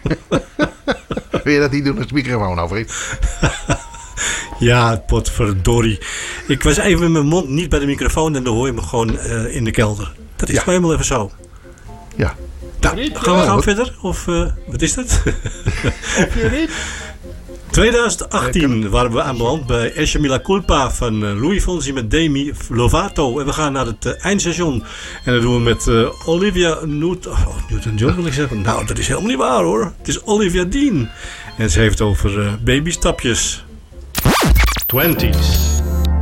Wil je dat niet doen als de microfoon over is? Ja, potverdorie. Ik was even met mijn mond niet bij de microfoon en dan hoor je me gewoon in de kelder. Dat is maar helemaal even zo. Ja. Nou, gaan we verder? Of wat is dat? Heb je niet? 2018 waren we aanbeland bij Esce Mila Culpa van Louis Fonsi met Demi Lovato. En we gaan naar het eindstation. En dat doen we met Olivia Newton-John wil ik zeggen. Nou, dat is helemaal niet waar hoor. Het is Olivia Dean. En ze heeft over babystapjes. 20s.